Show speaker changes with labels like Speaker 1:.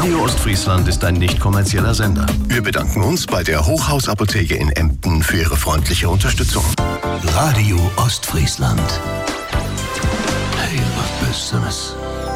Speaker 1: Radio Ostfriesland ist ein nicht kommerzieller Sender. Wir bedanken uns bei der Hochhausapotheke in Emden für ihre freundliche Unterstützung.
Speaker 2: Radio Ostfriesland. Hey, was Besseres.